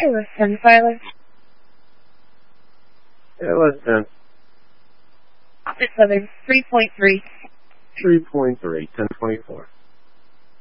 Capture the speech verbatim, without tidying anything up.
It was ten, Siler. It was ten. Office seven, three point three. three point three, ten twenty-four.